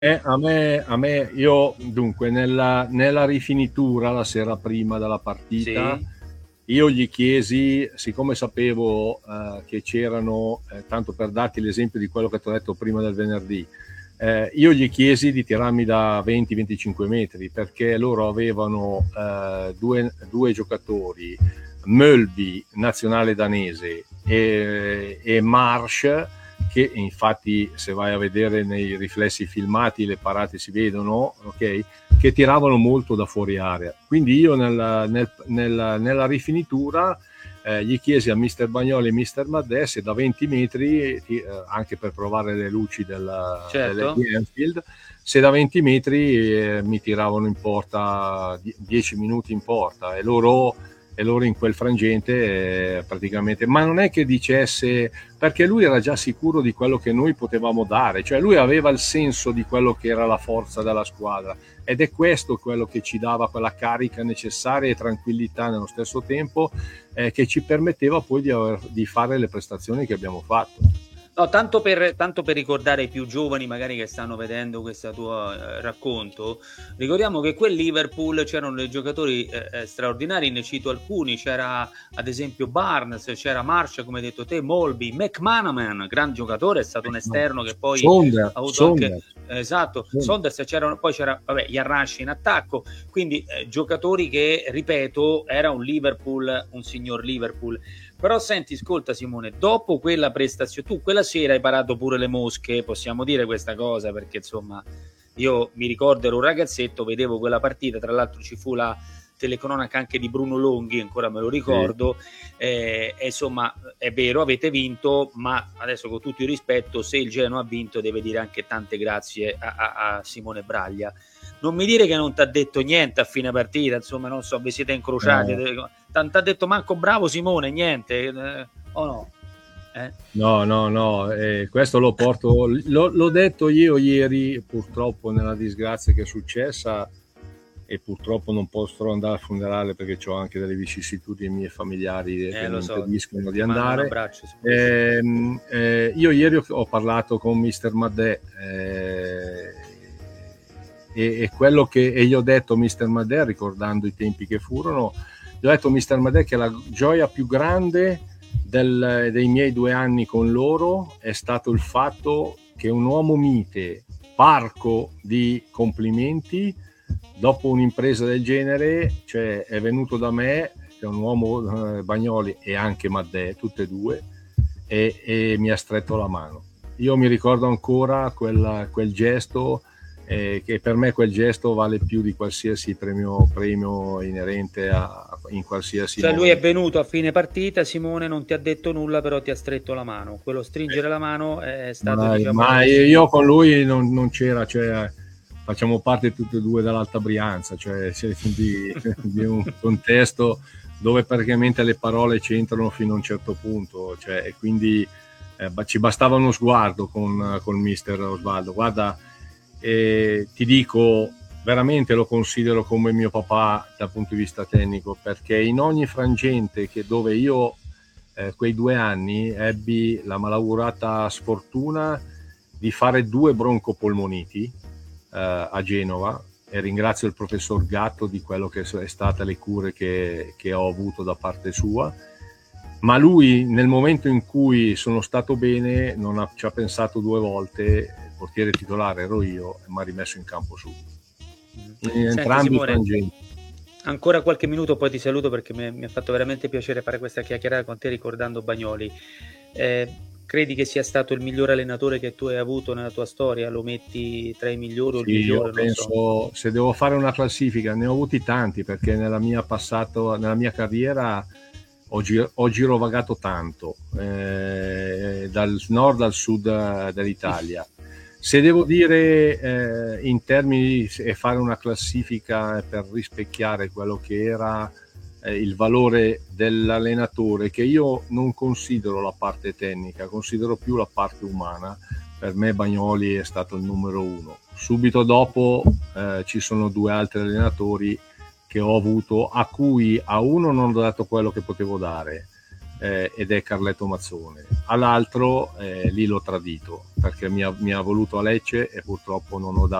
Io dunque nella rifinitura la sera prima della partita, Sì. io gli chiesi, siccome sapevo che c'erano, tanto per darti l'esempio di quello che ti ho detto prima del venerdì, io gli chiesi di tirarmi da 20-25 metri perché loro avevano due giocatori, Mölby, nazionale danese, e Marsh, che infatti se vai a vedere nei riflessi filmati le parate si vedono, ok? Che tiravano molto da fuori area. Quindi io nella rifinitura gli chiesi a Mister Bagnoli e Mister Maddè se da 20 metri, anche per provare le luci Certo. di Anfield, se da 20 metri mi tiravano in porta 10 minuti in porta, e loro in quel frangente praticamente, ma non è che dicesse, perché lui era già sicuro di quello che noi potevamo dare, cioè lui aveva il senso di quello che era la forza della squadra, ed è questo quello che ci dava quella carica necessaria e tranquillità nello stesso tempo, che ci permetteva poi di fare le prestazioni che abbiamo fatto. No, tanto per ricordare ai più giovani magari che stanno vedendo questo tuo, racconto, ricordiamo che quel Liverpool c'erano dei giocatori, straordinari, ne cito alcuni, c'era ad esempio Barnes, c'era Marsh come hai detto te, Molby, McManaman, gran giocatore, è stato un esterno che poi ha avuto anche esatto, Saunders, poi c'era vabbè, Yarrash in attacco, quindi, giocatori che, ripeto, era un Liverpool, un signor Liverpool. Però senti, ascolta Simone, dopo quella prestazione, tu quella sera hai parato pure le mosche, possiamo dire questa cosa, perché insomma io mi ricordo ero un ragazzetto, vedevo quella partita, tra l'altro ci fu la telecronaca anche di Bruno Longhi, ancora me lo ricordo, e insomma è vero, avete vinto, ma adesso con tutto il rispetto, se il Genoa ha vinto deve dire anche tante grazie a Simone Braglia. Non mi dire che non ti ha detto niente a fine partita, insomma, non so, vi siete incrociati, ti ha detto manco bravo Simone, niente, o no? No, questo lo porto, l'ho detto io ieri, purtroppo nella disgrazia che è successa, e purtroppo non posso andare al funerale perché ho anche delle vicissitudini mie familiari che mi impediscono di ti mando un andare. abbraccio. Io ieri ho parlato con Mister Maddè, e quello che gli ho detto a Mister Maddè, ricordando i tempi che furono, gli ho detto a Mister Maddè che la gioia più grande dei miei 2 anni con loro è stato il fatto che un uomo mite, parco di complimenti, dopo un'impresa del genere, cioè è venuto da me, che è un uomo, Bagnoli e anche Maddè, tutte e due, e mi ha stretto la mano. Io mi ricordo ancora quel gesto, che per me quel gesto vale più di qualsiasi premio inerente in qualsiasi Cioè lui è momento. venuto a fine partita, Simone non ti ha detto nulla, però ti ha stretto la mano. Quello stringere la mano è stato, Ma diciamo, io con lui non c'era, cioè, facciamo parte tutti e due dall'Alta Brianza, cioè di un contesto dove praticamente le parole c'entrano fino a un certo punto, cioè, e quindi ci bastava uno sguardo con mister Osvaldo. Guarda, ti dico, veramente lo considero come mio papà dal punto di vista tecnico, perché in ogni frangente dove io quei 2 anni ebbi la malaugurata sfortuna di fare 2 broncopolmoniti a Genova, e ringrazio il professor Gatto di quello che è state le cure che ho avuto da parte sua, ma lui nel momento in cui sono stato bene ci ha pensato 2 volte, il portiere titolare ero io e mi ha rimesso in campo subito in Senti entrambi i Simone, frangenti. ancora qualche minuto poi ti saluto perché mi ha fatto veramente piacere fare questa chiacchierata con te ricordando Bagnoli. Credi che sia stato il migliore allenatore che tu hai avuto nella tua storia? Lo metti tra i migliori o il Sì, io migliore? Non so. penso, se devo fare una classifica, ne ho avuti tanti perché nella mia carriera ho girovagato tanto, dal nord al sud dell'Italia. Se devo dire in termini e fare una classifica per rispecchiare quello che era il valore dell'allenatore, che io non considero la parte tecnica, considero più la parte umana, per me Bagnoli è stato il numero 1. Subito dopo ci sono 2 altri allenatori che ho avuto, a cui a uno non ho dato quello che potevo dare, ed è Carletto Mazzone. All'altro lì l'ho tradito perché mi ha voluto a Lecce e purtroppo non ho dato